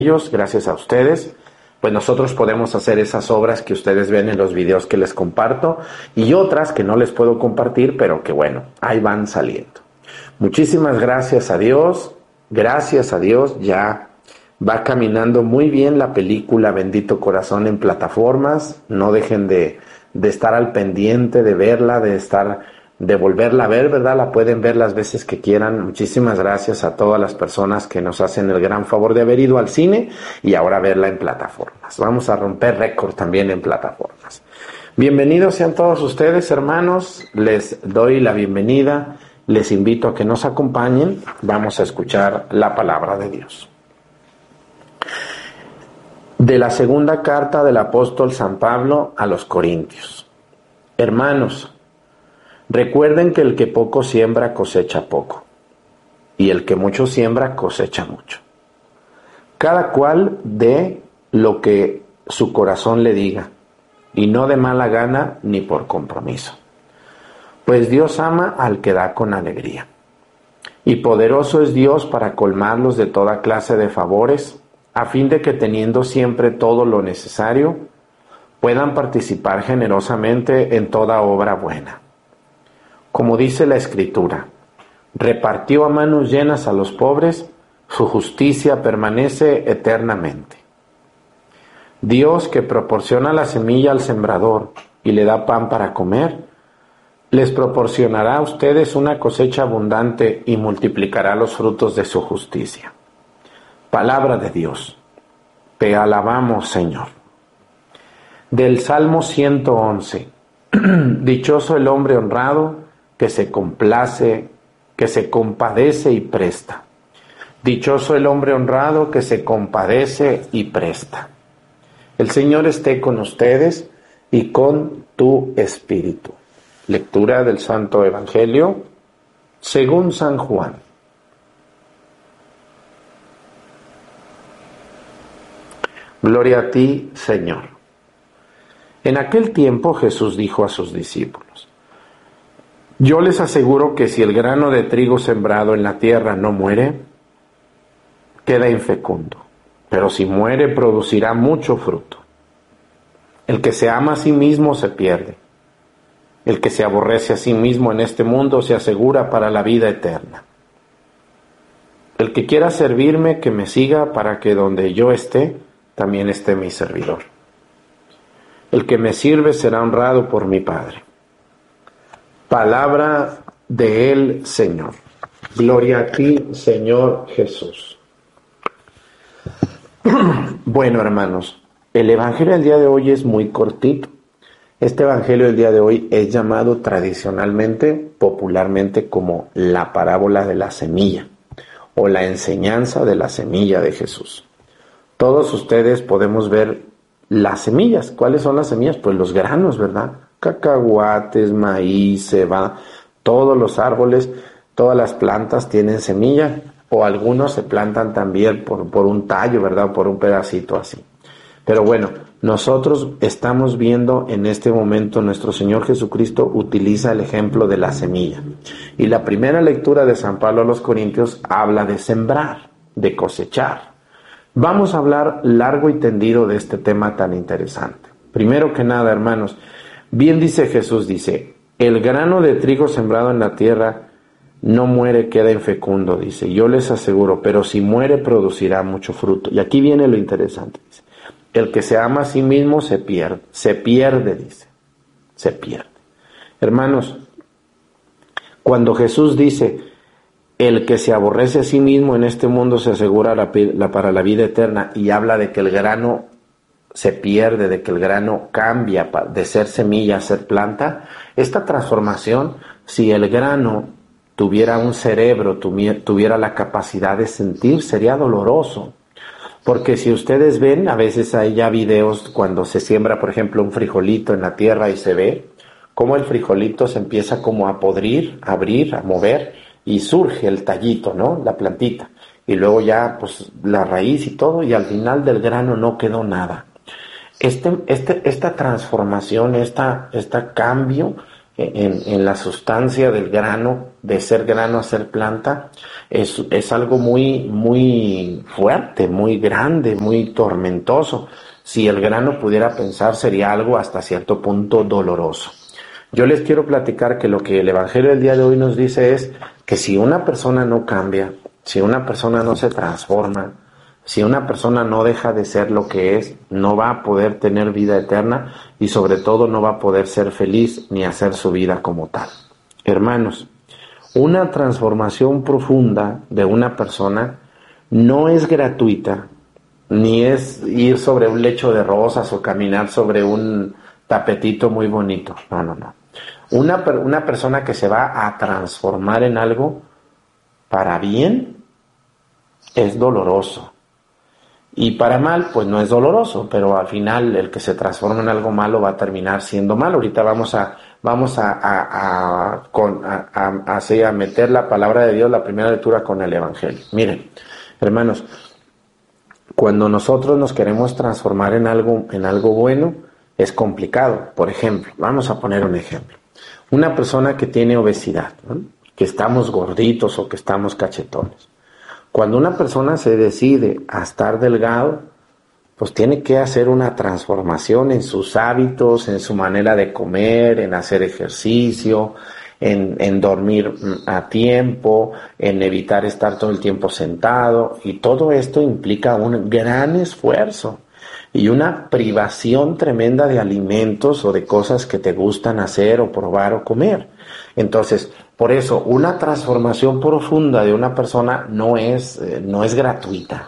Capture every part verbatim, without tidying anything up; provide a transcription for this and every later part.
ellos, gracias a ustedes, pues nosotros podemos hacer esas obras que ustedes ven en los videos que les comparto y otras que no les puedo compartir, pero que bueno, ahí van saliendo. Muchísimas gracias a Dios, gracias a Dios, ya va caminando muy bien la película Bendito Corazón en plataformas. No dejen de, de estar al pendiente, de verla, de estar... de volverla a ver, ¿verdad? La pueden ver las veces que quieran. Muchísimas gracias a todas las personas que nos hacen el gran favor de haber ido al cine y ahora verla en plataformas. Vamos a romper récord también en plataformas. Bienvenidos sean todos ustedes, hermanos. Les doy la bienvenida. Les invito a que nos acompañen. Vamos a escuchar la palabra de Dios. De la segunda carta del apóstol San Pablo a los Corintios. Hermanos, recuerden que el que poco siembra cosecha poco, y el que mucho siembra cosecha mucho. Cada cual dé lo que su corazón le diga, y no de mala gana ni por compromiso. Pues Dios ama al que da con alegría. Y poderoso es Dios para colmarlos de toda clase de favores, a fin de que teniendo siempre todo lo necesario, puedan participar generosamente en toda obra buena. Como dice la Escritura, repartió a manos llenas a los pobres, su justicia permanece eternamente. Dios, que proporciona la semilla al sembrador y le da pan para comer, les proporcionará a ustedes una cosecha abundante y multiplicará los frutos de su justicia. Palabra de Dios. Te alabamos, Señor. Del Salmo ciento once. Dichoso el hombre honrado, que se complace, que se compadece y presta. Dichoso el hombre honrado que se compadece y presta. El Señor esté con ustedes y con tu espíritu. Lectura del Santo Evangelio según San Juan. Gloria a ti, Señor. En aquel tiempo Jesús dijo a sus discípulos: yo les aseguro que si el grano de trigo sembrado en la tierra no muere, queda infecundo, pero si muere producirá mucho fruto. El que se ama a sí mismo se pierde. El que se aborrece a sí mismo en este mundo se asegura para la vida eterna. El que quiera servirme, que me siga, para que donde yo esté, también esté mi servidor. El que me sirve será honrado por mi Padre. Palabra del Señor. Gloria a ti, Señor Jesús. Bueno, hermanos, el Evangelio del día de hoy es muy cortito. Este Evangelio del día de hoy es llamado tradicionalmente, popularmente, como la parábola de la semilla o la enseñanza de la semilla de Jesús. Todos ustedes podemos ver las semillas. ¿Cuáles son las semillas? Pues los granos, ¿verdad? Cacahuates, maíz, cebada, todos los árboles, todas las plantas tienen semilla, o algunos se plantan también por, por un tallo, ¿verdad? Por un pedacito así. Pero bueno, nosotros estamos viendo en este momento, nuestro Señor Jesucristo utiliza el ejemplo de la semilla. Y la primera lectura de San Pablo a los Corintios habla de sembrar, de cosechar. Vamos a hablar largo y tendido de este tema tan interesante. Primero que nada, hermanos, bien dice Jesús, dice, el grano de trigo sembrado en la tierra no muere, queda infecundo, dice, yo les aseguro, pero si muere producirá mucho fruto. Y aquí viene lo interesante, dice, el que se ama a sí mismo se pierde, se pierde, dice, se pierde. Hermanos, cuando Jesús dice, el que se aborrece a sí mismo en este mundo se asegura la, la, para la vida eterna, y habla de que el grano se pierde, de que el grano cambia de ser semilla a ser planta. Esta transformación, si el grano tuviera un cerebro, tuviera la capacidad de sentir, sería doloroso. Porque si ustedes ven, a veces hay ya videos cuando se siembra, por ejemplo, un frijolito en la tierra y se ve cómo el frijolito se empieza como a podrir, a abrir, a mover, y surge el tallito, ¿no? La plantita. Y luego ya, pues, la raíz y todo, y al final del grano no quedó nada. Este, este, esta transformación, esta, este cambio en, en la sustancia del grano, de ser grano a ser planta, es, es algo muy, muy fuerte, muy grande, muy tormentoso. Si el grano pudiera pensar, sería algo hasta cierto punto doloroso. Yo les quiero platicar que lo que el Evangelio del día de hoy nos dice es que si una persona no cambia, si una persona no se transforma, si una persona no deja de ser lo que es, no va a poder tener vida eterna y sobre todo no va a poder ser feliz ni hacer su vida como tal. Hermanos, una transformación profunda de una persona no es gratuita, ni es ir sobre un lecho de rosas o caminar sobre un tapetito muy bonito. No, no, no. Una, una persona que se va a transformar en algo para bien es doloroso. Y para mal, pues no es doloroso, pero al final el que se transforma en algo malo va a terminar siendo malo. Ahorita vamos a vamos a a, a, con, a, a, así a meter la palabra de Dios, la primera lectura con el Evangelio. Miren, hermanos, cuando nosotros nos queremos transformar en algo en algo bueno, es complicado. Por ejemplo, vamos a poner un ejemplo. Una persona que tiene obesidad, ¿no? Que estamos gorditos o que estamos cachetones. Cuando una persona se decide a estar delgado, pues tiene que hacer una transformación en sus hábitos, en su manera de comer, en hacer ejercicio, en, en dormir a tiempo, en evitar estar todo el tiempo sentado. Y todo esto implica un gran esfuerzo y una privación tremenda de alimentos o de cosas que te gustan hacer o probar o comer. Entonces, por eso, una transformación profunda de una persona no es, eh, no es gratuita.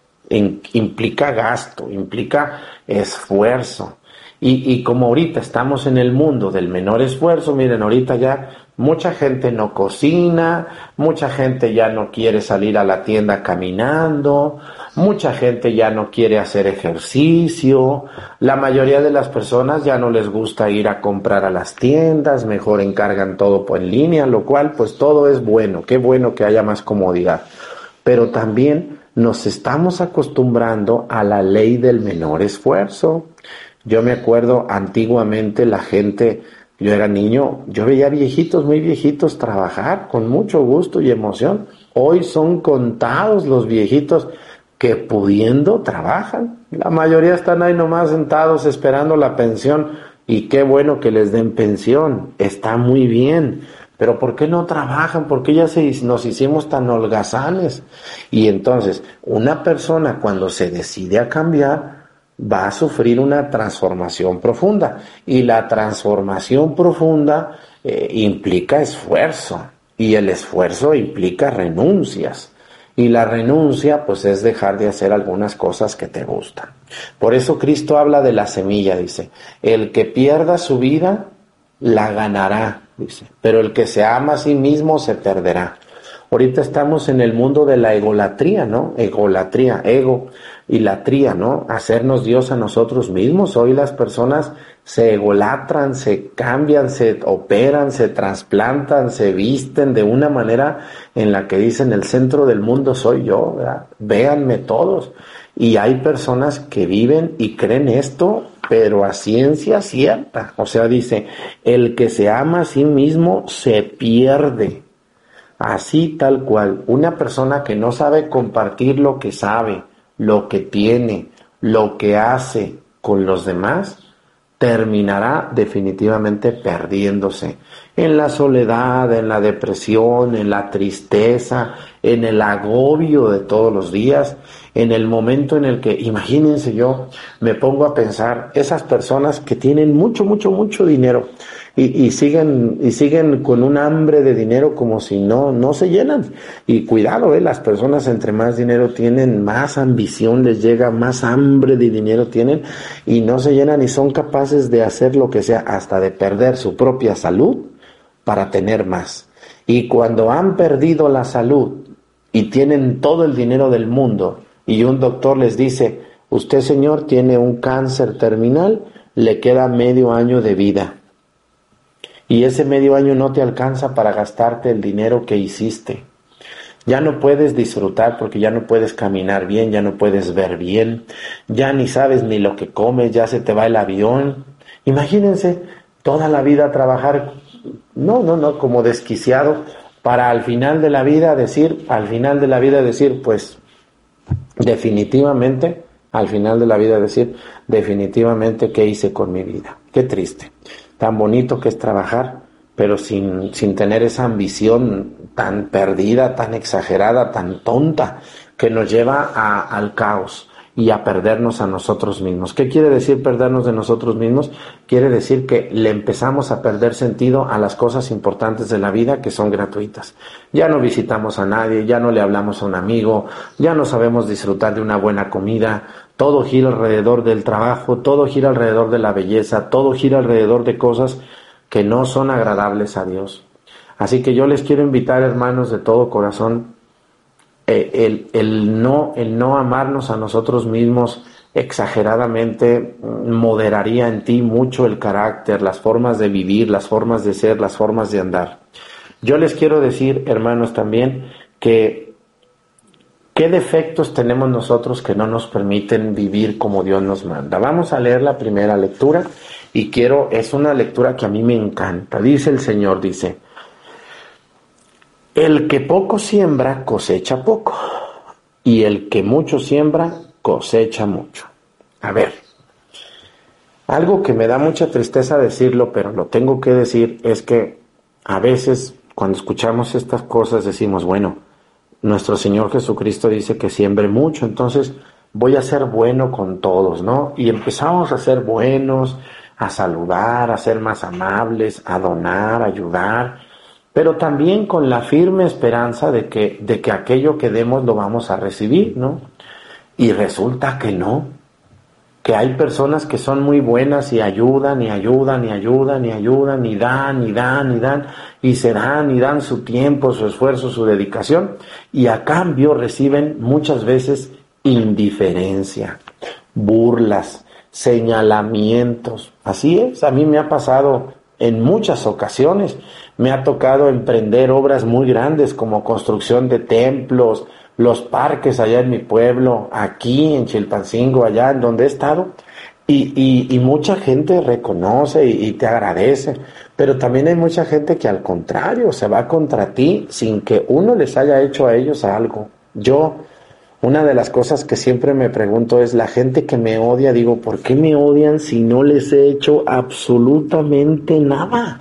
In, implica gasto, implica esfuerzo. Y, y como ahorita estamos en el mundo del menor esfuerzo, miren, ahorita ya mucha gente no cocina, mucha gente ya no quiere salir a la tienda caminando, mucha gente ya no quiere hacer ejercicio, la mayoría de las personas ya no les gusta ir a comprar a las tiendas, mejor encargan todo en línea, lo cual pues todo es bueno, qué bueno que haya más comodidad, pero también nos estamos acostumbrando a la ley del menor esfuerzo. Yo me acuerdo antiguamente la gente, yo era niño, yo veía viejitos, muy viejitos trabajar con mucho gusto y emoción. Hoy son contados los viejitos que pudiendo trabajan. La mayoría están ahí nomás sentados esperando la pensión y qué bueno que les den pensión, está muy bien. Pero ¿por qué no trabajan? ¿Por qué ya se, nos hicimos tan holgazanes? Y entonces, una persona cuando se decide a cambiar, va a sufrir una transformación profunda. Y la transformación profunda eh, implica esfuerzo. Y el esfuerzo implica renuncias. Y la renuncia, pues, es dejar de hacer algunas cosas que te gustan. Por eso Cristo habla de la semilla, dice, el que pierda su vida, la ganará, dice, pero el que se ama a sí mismo se perderá. Ahorita estamos en el mundo de la egolatría, ¿no? Egolatría, ego y latría, ¿no? Hacernos Dios a nosotros mismos. Hoy las personas se egolatran, se cambian, se operan, se trasplantan, se visten de una manera en la que dicen el centro del mundo soy yo, ¿verdad? Véanme todos. Y hay personas que viven y creen esto, pero a ciencia cierta. O sea, dice, el que se ama a sí mismo se pierde. Así tal cual. Una persona que no sabe compartir lo que sabe, lo que tiene, lo que hace con los demás, terminará definitivamente perdiéndose en la soledad, en la depresión, en la tristeza, en el agobio de todos los días, en el momento en el que, imagínense, yo me pongo a pensar, esas personas que tienen mucho, mucho, mucho dinero y, y siguen y siguen con un hambre de dinero como si no, no se llenan. Y cuidado, eh, las personas entre más dinero tienen, más ambición les llega, más hambre de dinero tienen y no se llenan y son capaces de hacer lo que sea, hasta de perder su propia salud para tener más. Y cuando han perdido la salud y tienen todo el dinero del mundo y un doctor les dice, usted señor tiene un cáncer terminal, le queda medio año de vida. Y ese medio año no te alcanza para gastarte el dinero que hiciste. Ya no puedes disfrutar porque ya no puedes caminar bien, ya no puedes ver bien, ya ni sabes ni lo que comes, ya se te va el avión. Imagínense toda la vida trabajar no, no, no, como desquiciado, para al final de la vida decir, al final de la vida decir, pues, definitivamente, al final de la vida decir, definitivamente, ¿qué hice con mi vida? Qué triste. Tan bonito que es trabajar, pero sin, sin tener esa ambición tan perdida, tan exagerada, tan tonta, que nos lleva a, al caos y a perdernos a nosotros mismos. ¿Qué quiere decir perdernos de nosotros mismos? Quiere decir que le empezamos a perder sentido a las cosas importantes de la vida que son gratuitas. Ya no visitamos a nadie, ya no le hablamos a un amigo, ya no sabemos disfrutar de una buena comida, todo gira alrededor del trabajo, todo gira alrededor de la belleza, todo gira alrededor de cosas que no son agradables a Dios. Así que yo les quiero invitar, hermanos, de todo corazón, eh, el, el, no, el no amarnos a nosotros mismos exageradamente moderaría en ti mucho el carácter, las formas de vivir, las formas de ser, las formas de andar. Yo les quiero decir, hermanos, también que ¿qué defectos tenemos nosotros que no nos permiten vivir como Dios nos manda? Vamos a leer la primera lectura y quiero, es una lectura que a mí me encanta. Dice el Señor, dice, el que poco siembra cosecha poco y el que mucho siembra cosecha mucho. A ver, algo que me da mucha tristeza decirlo, pero lo tengo que decir, es que a veces cuando escuchamos estas cosas decimos, bueno, nuestro Señor Jesucristo dice que siembre mucho, entonces voy a ser bueno con todos, ¿no? Y empezamos a ser buenos, a saludar, a ser más amables, a donar, a ayudar, pero también con la firme esperanza de que, de que aquello que demos lo vamos a recibir, ¿no? Y resulta que no, que hay personas que son muy buenas y ayudan, y ayudan, y ayudan, y ayudan, y dan, y dan, y dan, y se dan, y dan su tiempo, su esfuerzo, su dedicación, y a cambio reciben muchas veces indiferencia, burlas, señalamientos. Así es, a mí me ha pasado en muchas ocasiones, me ha tocado emprender obras muy grandes como construcción de templos, los parques allá en mi pueblo, aquí en Chilpancingo, allá en donde he estado, y, y, y mucha gente reconoce y, y te agradece, pero también hay mucha gente que al contrario se va contra ti sin que uno les haya hecho a ellos algo. Yo, una de las cosas que siempre me pregunto es, la gente que me odia, digo, ¿por qué me odian si no les he hecho absolutamente nada?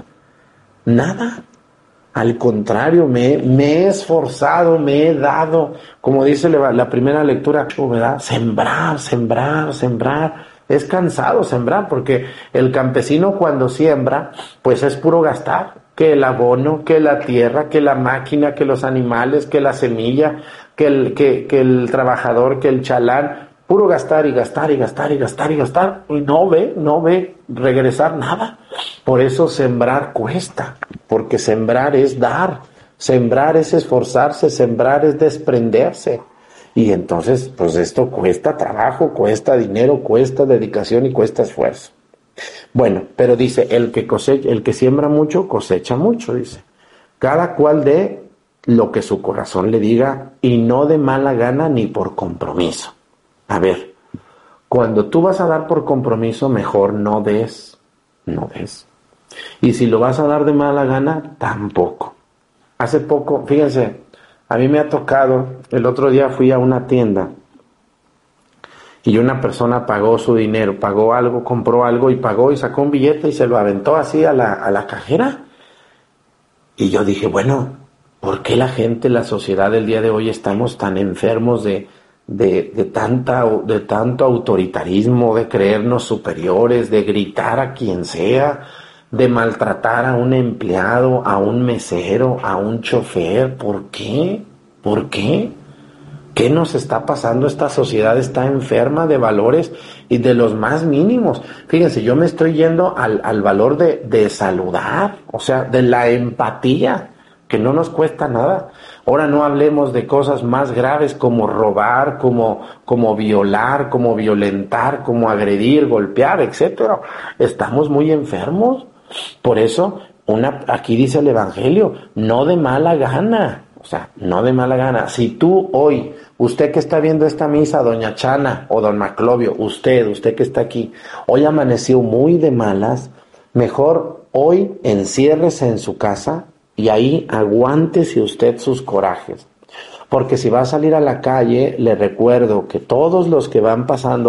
Nada. Al contrario, me, me he esforzado, me he dado, como dice la primera lectura, ¿verdad? Sembrar, sembrar, sembrar. Es cansado sembrar, porque el campesino cuando siembra, pues es puro gastar. Que el abono, que la tierra, que la máquina, que los animales, que la semilla, que el, que, que el trabajador, que el chalán. Puro gastar y gastar y gastar y gastar y gastar. Y no ve, no ve regresar nada. Por eso sembrar cuesta. Porque sembrar es dar. Sembrar es esforzarse. Sembrar es desprenderse. Y entonces, pues esto cuesta trabajo, cuesta dinero, cuesta dedicación y cuesta esfuerzo. Bueno, pero dice, el que cosecha, el que siembra mucho, cosecha mucho, dice. Cada cual dé lo que su corazón le diga y no de mala gana ni por compromiso. A ver, cuando tú vas a dar por compromiso, mejor no des, no des. Y si lo vas a dar de mala gana, tampoco. Hace poco, fíjense, a mí me ha tocado, el otro día fui a una tienda y una persona pagó su dinero, pagó algo, compró algo y pagó y sacó un billete y se lo aventó así a la, a la cajera. Y yo dije, bueno, ¿por qué la gente, la sociedad del día de hoy estamos tan enfermos de... De, de, tanta, de tanto autoritarismo, de creernos superiores, de gritar a quien sea, de maltratar a un empleado, a un mesero, a un chofer? ¿Por qué? ¿Por qué? ¿Qué nos está pasando? Esta sociedad está enferma de valores y de los más mínimos. Fíjense, yo me estoy yendo al, al valor de, de saludar, o sea, de la empatía, que no nos cuesta nada. Ahora no hablemos de cosas más graves como robar, como, como violar, como violentar, como agredir, golpear, etcétera. Estamos muy enfermos. Por eso, una, aquí dice el Evangelio, no de mala gana. O sea, no de mala gana. Si tú hoy, usted que está viendo esta misa, doña Chana o don Maclovio, usted, usted que está aquí, hoy amaneció muy de malas, mejor hoy enciérrese en su casa y ahí aguántese usted sus corajes. Porque si va a salir a la calle, le recuerdo que todos los que van pasando